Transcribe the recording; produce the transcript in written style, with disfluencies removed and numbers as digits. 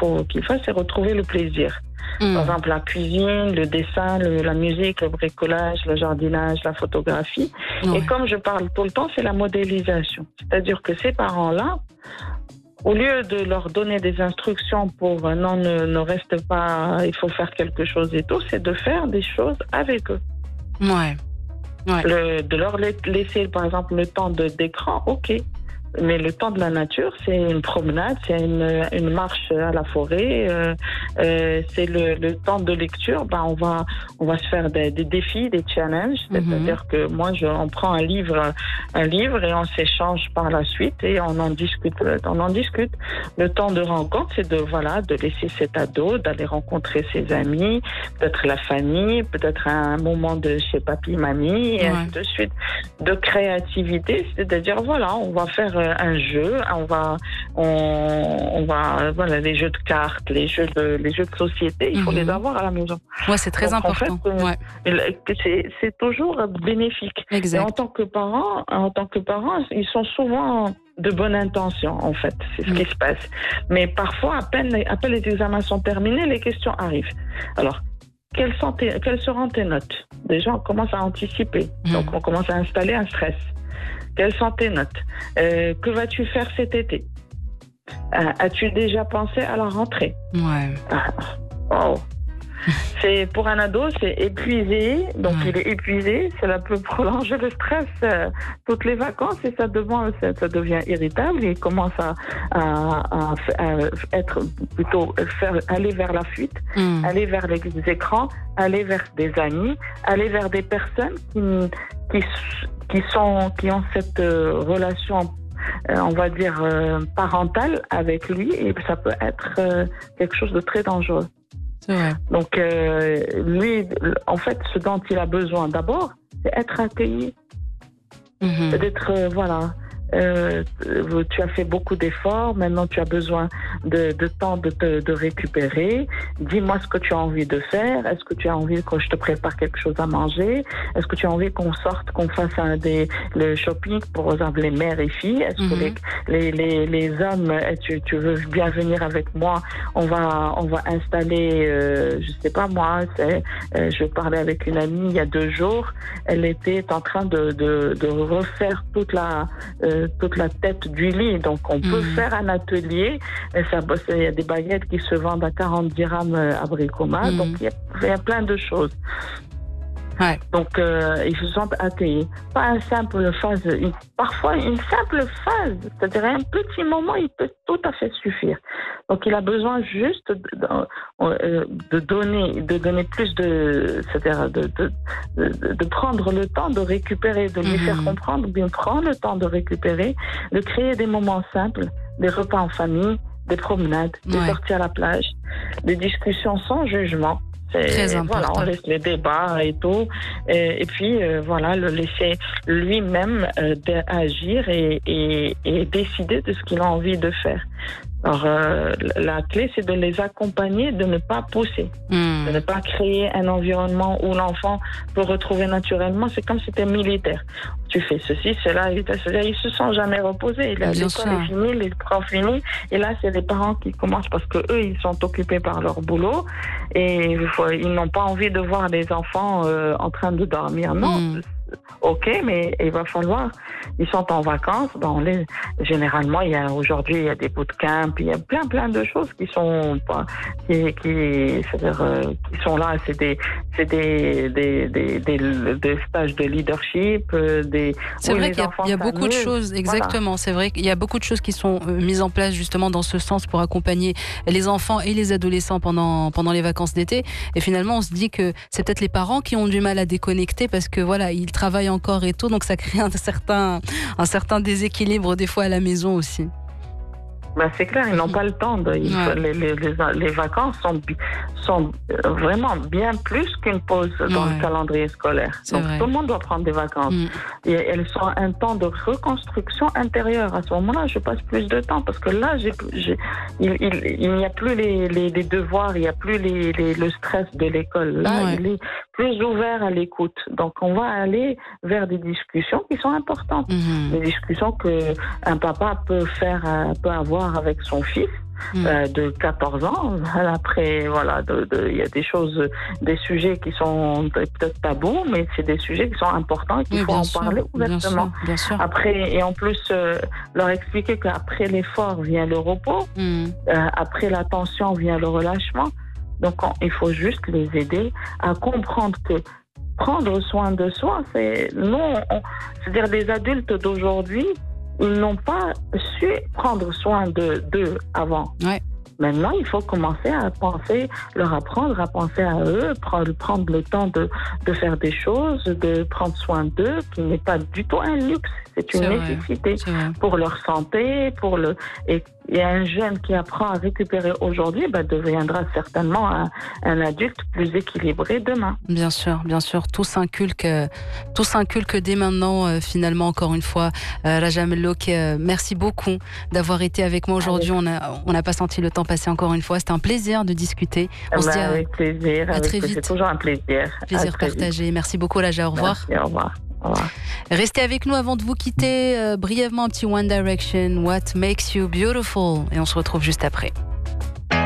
faut qu'il fasse, c'est retrouver le plaisir. Par exemple, la cuisine, le dessin, la musique, le bricolage, le jardinage, la photographie. Ouais. Et comme je parle tout le temps, c'est la modélisation. C'est-à-dire que ces parents-là, au lieu de leur donner des instructions pour non, ne reste pas, il faut faire quelque chose et tout, c'est de faire des choses avec eux. Ouais. De leur laisser, par exemple, le temps d'écran, ok. Mais le temps de la nature, c'est une promenade, c'est une marche à la forêt, c'est le temps de lecture. On va se faire des défis, des challenges. C'est-à-dire que moi, on prend un livre et on s'échange par la suite et on en discute. Le temps de rencontre, c'est de laisser cet ado, d'aller rencontrer ses amis, peut-être la famille, peut-être un moment de chez papy, mamie, et ainsi de suite. De créativité, c'est-à-dire on va faire un jeu, les jeux de cartes, les jeux de société, il faut les avoir à la maison. Ouais, c'est très important. En fait, c'est toujours bénéfique. Exact. Et en tant que parents, ils sont souvent de bonne intention, en fait. C'est ce qui se passe. Mais parfois, à peine les examens sont terminés, les questions arrivent. Alors, quelles seront tes notes? Déjà, on commence à anticiper. Donc, on commence à installer un stress. Quelles sont tes notes? Que vas-tu faire cet été? As-tu déjà pensé à la rentrée? Ouais. C'est pour un ado, c'est épuisé. Donc il est épuisé, cela peut prolonger le stress toutes les vacances et ça devient irritable. Il commence à être plutôt aller vers la fuite, aller vers les écrans, aller vers des amis, aller vers des personnes qui ont cette relation, on va dire, parentale avec lui, et ça peut être quelque chose de très dangereux. C'est vrai. Donc, lui, en fait, ce dont il a besoin d'abord, c'est être accueilli. D'être, tu as fait beaucoup d'efforts, maintenant tu as besoin de temps de récupérer. Dis-moi ce que tu as envie de faire. Est-ce que tu as envie que je te prépare quelque chose à manger? Est-ce que tu as envie qu'on sorte, qu'on fasse le shopping pour exemple les mères et filles? Est-ce que les hommes, tu veux bien venir avec moi? On va installer, je sais pas moi, je parlais avec une amie il y a 2 jours, elle était en train de refaire toute la tête du lit. Donc, on peut faire un atelier. Il y a des baguettes qui se vendent à 40 dirhams à Bricoma. Donc, il y a plein de choses. Ouais. Donc, ils se sentent accueillis. Pas une simple phase, parfois une simple phase, c'est-à-dire un petit moment, il peut tout à fait suffire. Donc, il a besoin juste de donner plus c'est-à-dire de prendre le temps de récupérer, de lui faire comprendre, bien prendre le temps de récupérer, de créer des moments simples, des repas en famille, des promenades, des sorties à la plage, des discussions sans jugement. Très important. On laisse les débats et tout. Et puis, le laisser lui-même agir et décider de ce qu'il a envie de faire. Alors, la clé, c'est de les accompagner, de ne pas pousser, de ne pas créer un environnement où l'enfant peut retrouver naturellement. C'est comme si c'était militaire. Tu fais ceci, cela, ils se sont jamais reposés. L'école est finie, les profs finis, et là, c'est les parents qui commencent parce que eux, ils sont occupés par leur boulot et ils n'ont pas envie de voir les enfants en train de dormir. Non. Ok, mais il va falloir. Ils sont en vacances. Généralement, aujourd'hui, il y a des bootcamps, il y a plein de choses qui sont qui sont là. C'est des stages de leadership. C'est vrai qu'il y a beaucoup de choses. Exactement. Voilà. C'est vrai qu'il y a beaucoup de choses qui sont mises en place justement dans ce sens pour accompagner les enfants et les adolescents pendant les vacances d'été. Et finalement, on se dit que c'est peut-être les parents qui ont du mal à déconnecter parce que ils travaillent encore et tout, donc ça crée un certain déséquilibre des fois à la maison aussi. C'est clair, ils n'ont pas le temps. Les vacances sont vraiment bien plus qu'une pause dans le calendrier scolaire. Donc tout le monde doit prendre des vacances. Et elles sont un temps de reconstruction intérieure. À ce moment-là, je passe plus de temps parce que là, il n'y a plus les devoirs, il n'y a plus le stress de l'école. Là, il est plus ouvert à l'écoute. Donc on va aller vers des discussions qui sont importantes. Des discussions qu'un papa peut avoir avec son fils, de 14 ans. Après, voilà, il y a des choses, des sujets qui sont peut-être tabous, mais c'est des sujets qui sont importants et qu'il faut en parler ouvertement. Bien sûr. Après, et en plus, leur expliquer qu'après l'effort vient le repos, après la tension vient le relâchement. Donc, il faut juste les aider à comprendre que prendre soin de soi, c'est-à-dire les adultes d'aujourd'hui, ils n'ont pas su prendre soin d'eux avant. Ouais. Maintenant, il faut commencer à penser, leur apprendre à penser à eux, prendre le temps de faire des choses, de prendre soin d'eux, qui n'est pas du tout un luxe, c'est une nécessité pour leur santé, et un jeune qui apprend à récupérer aujourd'hui deviendra certainement un adulte plus équilibré demain. Bien sûr. Tout s'inculque dès maintenant, finalement, encore une fois. Raja Mellouk, merci beaucoup d'avoir été avec moi aujourd'hui. On n'a pas senti le temps passer encore une fois. C'était un plaisir de discuter. On se dit avec plaisir. À très vite. C'est toujours un plaisir. Plaisir partagé. Merci beaucoup, Raja. Au revoir. Merci, au revoir. Restez avec nous avant de vous quitter. Brièvement, un petit One Direction, What Makes You Beautiful. Et on se retrouve juste après.